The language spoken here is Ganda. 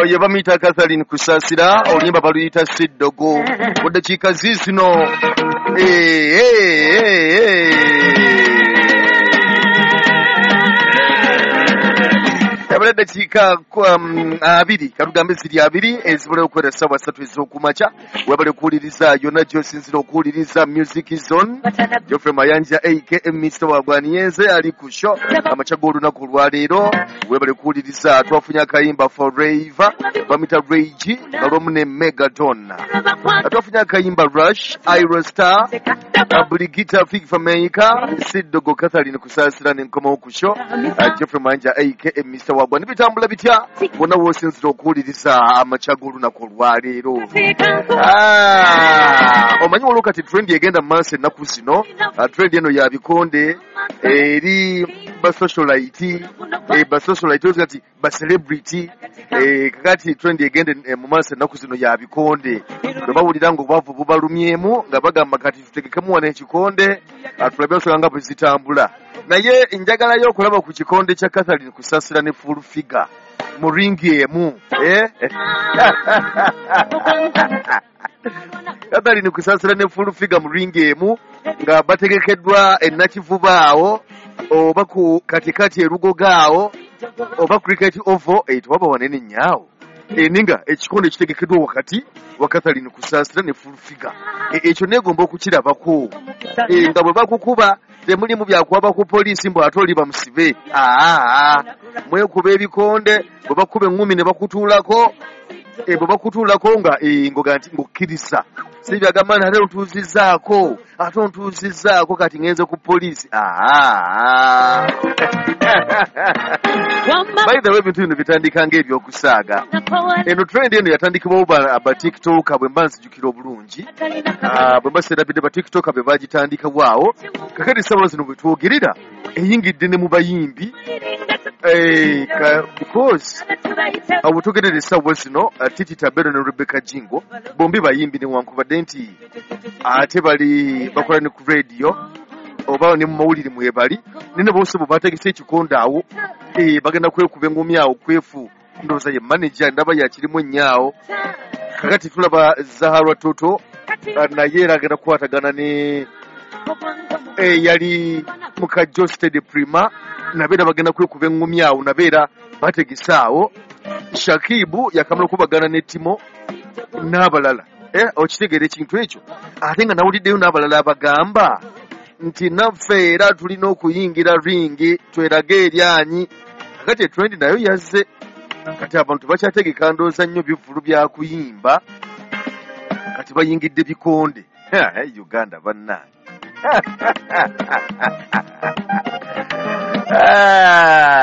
Oye bamuyita Catherine Kusasira oluyimba baluyita Siddogo mu ddakiika ziizino yabala eddakiika 2 kalugambe ziri 2 ezibula okuwera essaawa 3 ez'okumakya webale okuwuliriza yonna gy'osinzira okuwuliriza Music Zone. Geoffrey Mayanja aka Mr. Wagwaniyenze ali ku show amakya g'olunaku olwaleero. Webale okuwuliriza twafunye akayimba Forever bamita Rage nga lwomu ne Megaton. Twafunye akayimba Rush Aerostar Brigita Fig Fameka Siddogo Catherine Kusasira n'enkomawo ku show. Geoffrey Mayanja aka Mr. Wagwa nibitambula bitya wonna w'osinzira okuwuliriza amakya g'olunaku olwaleero. Omanyi waliwo kati trend egenda mu maaso ennaku zino. Trend eno ya bikonde eri basocialite kati bacelebrity. Kakati trend egenda mu maaso ennaku zino ya bikonde. Bwe bawulira nga obwavu bubalumyemu nga bagamba kati tutegekemu wano ekikonde tulabe ensonga nga bwe zitambula. Naye njagalayo okulaba ku kikonde kya Catherine Kusasira ne full figure mu ringi emu. Catherine Kusasira ne full figure mu ringi emu nga bategekeddwa ennakivuba awo oba ku katikati erugoga awo oba cricket oval etwaba wanene nnyo. Ninga ekikonde kitegekeddwa wakati wa Catherine Kusasira ne full figure. Ekyo neegomba okukirabako nga bwe bakukuba temulimu byakuwaba ku poliisi mbu ate oli bamusibe. Mwekuba ebikonde bwe bakuba eŋŋumi ne bakutuulako bwe bakutuulako nga ngoga nti ng'okkiriza si byagamba nti ate ontuuzizzaako kati ngenze ku poliisi. By the way ebintu bino bitandika ng'ebyokusaaga. Eno trend eno yatandikibwawo ba TikTok bwe mba nzijukira obulungi. Bwe mba serabidde ba TikTok bwe bagitandikibwawo. Kakati ssaawa zino bwe twogerera eyingidde ne mu bayimbi. Because abutogerera essaawa zino Titi Tabero ne Rebecca Jingo bombi bayimbi newankubadde nti ate bali bakola ne ku radio oba ne mu mawulire mwebali nene bose bo bategese ekikonde awo bagenda kwekuba engumi awo kwefu ndowooza ye manager ndaba yakirimu ennyawo. Kakati tulaba Zahara Toto naye era agenda kukwatagana ne yali muka Stade Prima nabeera bagenda kwekuba engumi awo nabeera bategese awo. Shakibu yakamala okubagana ne Timo n'abalala. Okitegeera ekintu ekyo ate nga nawuliddeyo n'abalala abagamba nti naffe era tulina okuyingira ringi twerage eryanyi. Kakati trend nayo yazze kati abantu bakyategeka ndowooza nnyo bivulu bya kuyimba kati bayingidde bikonde. Uganda bannange.